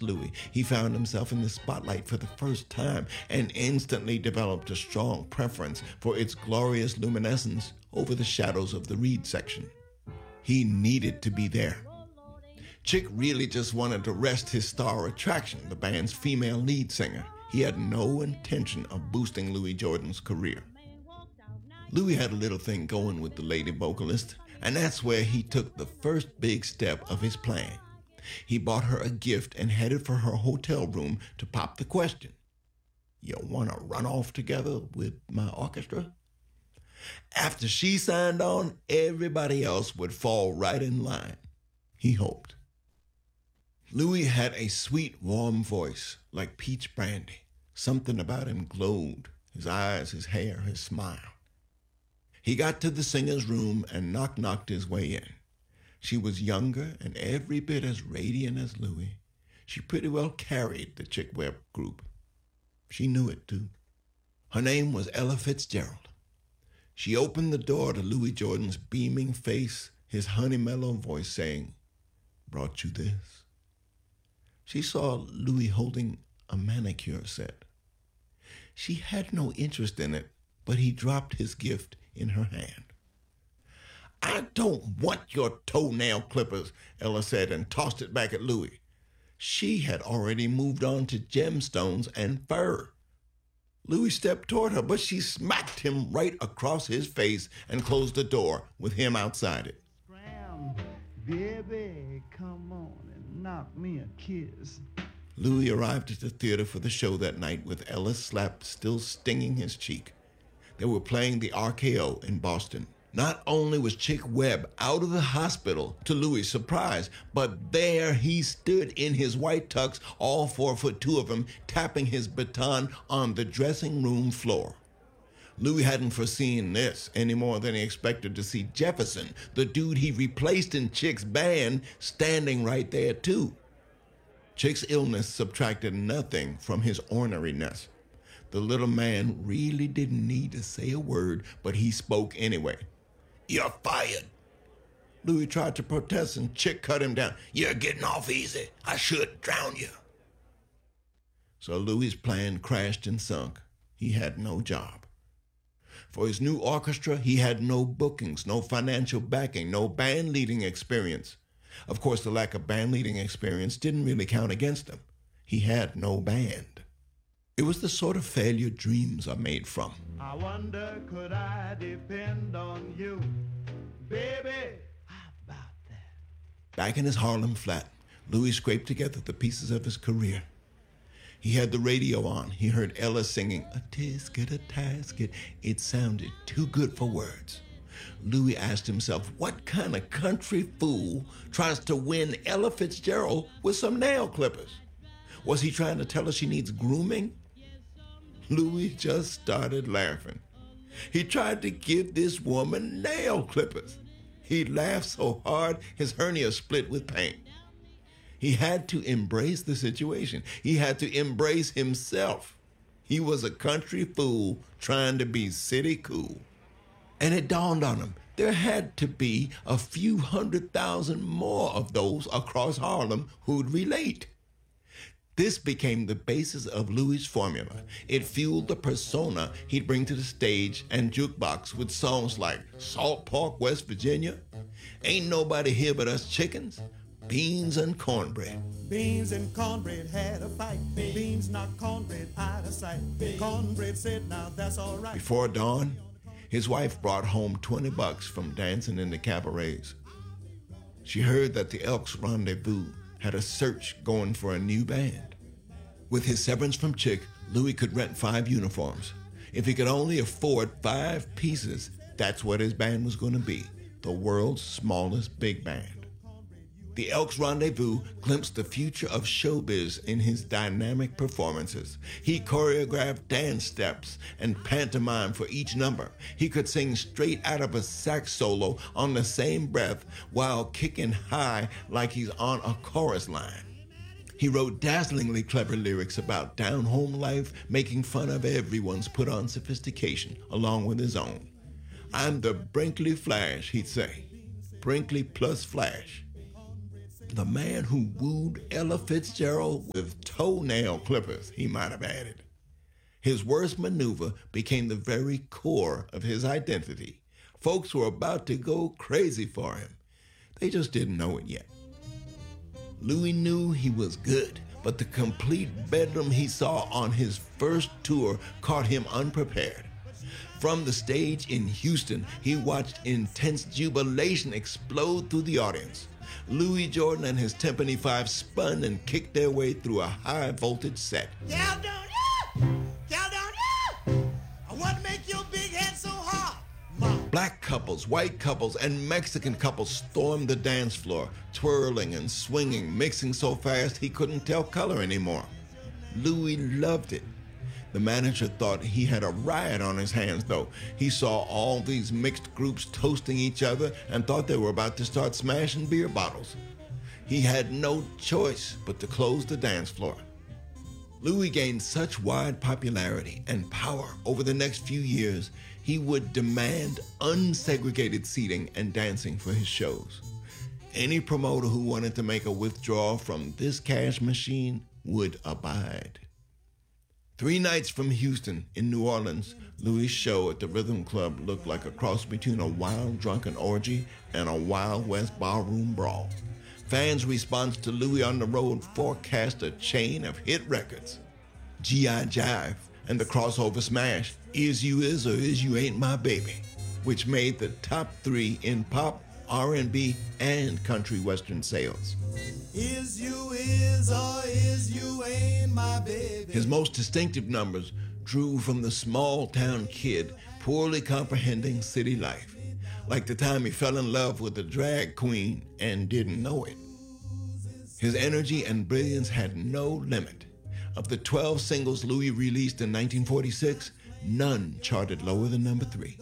Louis, he found himself in the spotlight for the first time and instantly developed a strong preference for its glorious luminescence over the shadows of the reed section. He needed to be there. Chick really just wanted to rest his star attraction, the band's female lead singer. He had no intention of boosting Louis Jordan's career. Louis had a little thing going with the lady vocalist, and that's where he took the first big step of his plan. He bought her a gift and headed for her hotel room to pop the question. You want to run off together with my orchestra? After she signed on, everybody else would fall right in line. He hoped. Louis had a sweet, warm voice like peach brandy. Something about him glowed, his eyes, his hair, his smile. He got to the singer's room and knocked his way in. She was younger and every bit as radiant as Louis. She pretty well carried the Chick Webb group. She knew it, too. Her name was Ella Fitzgerald. She opened the door to Louis Jordan's beaming face, his honey mellow voice saying, "Brought you this." She saw Louis holding a manicure set. She had no interest in it, but he dropped his gift in her hand. "I don't want your toenail clippers," Ella said, and tossed it back at Louis. She had already moved on to gemstones and fur. Louis stepped toward her, but she smacked him right across his face and closed the door with him outside it. Scram, baby, come on and knock me a kiss. Louis arrived at the theater for the show that night with Ella's slap still stinging his cheek. They were playing the RKO in Boston. Not only was Chick Webb out of the hospital, to Louis' surprise, but there he stood in his white tux, all 4'2" of him, tapping his baton on the dressing room floor. Louis hadn't foreseen this any more than he expected to see Jefferson, the dude he replaced in Chick's band, standing right there too. Chick's illness subtracted nothing from his orneriness. The little man really didn't need to say a word, but he spoke anyway. "You're fired." Louis tried to protest and Chick cut him down. "You're getting off easy. I should drown you." So Louis' plan crashed and sunk. He had no job. For his new orchestra, he had no bookings, no financial backing, no band leading experience. Of course, the lack of band leading experience didn't really count against him. He had no band. It was the sort of failure dreams are made from. I wonder, could I depend on you, baby? How about that? Back in his Harlem flat, Louis scraped together the pieces of his career. He had the radio on. He heard Ella singing, "A tisket, a tasket." It sounded too good for words. Louis asked himself, what kind of country fool tries to win Ella Fitzgerald with some nail clippers? Was he trying to tell her she needs grooming? Louis just started laughing. He tried to give this woman nail clippers. He laughed so hard his hernia split with pain. He had to embrace the situation. He had to embrace himself. He was a country fool trying to be city cool. And it dawned on him, there had to be a few 100,000 more of those across Harlem who'd relate. This became the basis of Louis' formula. It fueled the persona he'd bring to the stage and jukebox with songs like Salt Pork, West Virginia, Ain't Nobody Here But Us Chickens, Beans and Cornbread. Beans and cornbread had a fight. Beans knocked cornbread out of sight. Cornbread said, now that's all right. Before dawn, his wife brought home $20 from dancing in the cabarets. She heard that the Elks Rendezvous had a search going for a new band. With his severance from Chick, Louis could rent 5 uniforms. If he could only afford 5 pieces, that's what his band was going to be, the world's smallest big band. The Elks Rendezvous glimpsed the future of showbiz in his dynamic performances. He choreographed dance steps and pantomime for each number. He could sing straight out of a sax solo on the same breath while kicking high like he's on a chorus line. He wrote dazzlingly clever lyrics about down-home life, making fun of everyone's put-on sophistication along with his own. "I'm the Brinkley Flash," he'd say. Brinkley plus Flash. The man who wooed Ella Fitzgerald with toenail clippers, he might have added. His worst maneuver became the very core of his identity. Folks were about to go crazy for him. They just didn't know it yet. Louis knew he was good, but the complete bedlam he saw on his first tour caught him unprepared. From the stage in Houston, he watched intense jubilation explode through the audience. Louis Jordan and his Timpani Five spun and kicked their way through a high-voltage set. Gal down here! Gal down here! What make your big head so hard? Mom. Black couples, white couples, and Mexican couples stormed the dance floor, twirling and swinging, mixing so fast he couldn't tell color anymore. Louis loved it. The manager thought he had a riot on his hands, though. He saw all these mixed groups toasting each other and thought they were about to start smashing beer bottles. He had no choice but to close the dance floor. Louis gained such wide popularity and power over the next few years, he would demand unsegregated seating and dancing for his shows. Any promoter who wanted to make a withdrawal from this cash machine would abide. 3 nights from Houston in New Orleans, Louis' show at the Rhythm Club looked like a cross between a wild drunken orgy and a Wild West barroom brawl. Fans' response to Louis on the road forecast a chain of hit records. G.I. Jive and the crossover smash, Is You Is or Is You Ain't My Baby, which made the top 3 in pop, R&B, and country western sales. Is you is or is you ain't my baby? His most distinctive numbers drew from the small-town kid poorly comprehending city life, like the time he fell in love with a drag queen and didn't know it. His energy and brilliance had no limit. Of the 12 singles Louis released in 1946, none charted lower than number 3.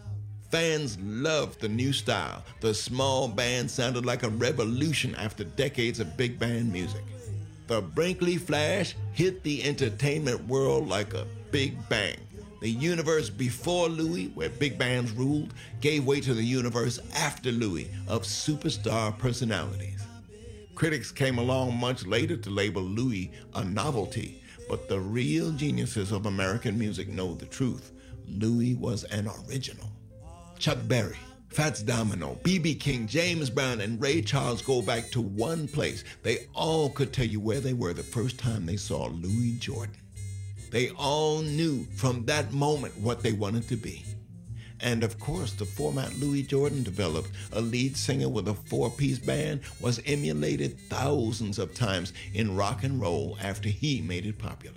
Fans loved the new style. The small band sounded like a revolution after decades of big band music. The Brinkley Flash hit the entertainment world like a big bang. The universe before Louis, where big bands ruled, gave way to the universe after Louis of superstar personalities. Critics came along much later to label Louis a novelty, but the real geniuses of American music know the truth. Louis was an original. Chuck Berry, Fats Domino, B.B. King, James Brown, and Ray Charles go back to one place. They all could tell you where they were the first time they saw Louis Jordan. They all knew from that moment what they wanted to be. And of course, the format Louis Jordan developed, a lead singer with a 4-piece band, was emulated thousands of times in rock and roll after he made it popular.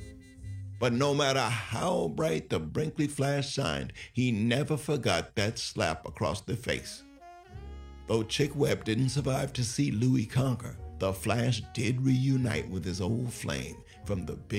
But no matter how bright the Brinkley Flash shined, he never forgot that slap across the face. Though Chick Webb didn't survive to see Louis conquer, the Flash did reunite with his old flame from the big